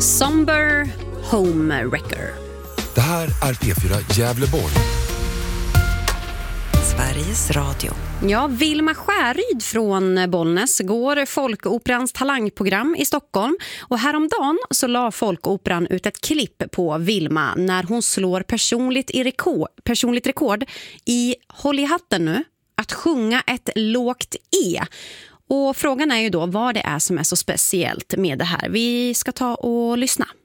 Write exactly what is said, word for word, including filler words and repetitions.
Somber Homewrecker. Det här är P fyra Gävleborg. Sveriges Radio. Ja, Vilma Skärryd från Bollnäs går Folkoperans talangprogram i Stockholm. Och häromdagen så la Folkoperan ut ett klipp på Vilma när hon slår personligt, i rekord, personligt rekord i, håll i hatten nu, att sjunga ett lågt E. Och frågan är ju då vad det är som är så speciellt med det här. Vi ska ta och lyssna.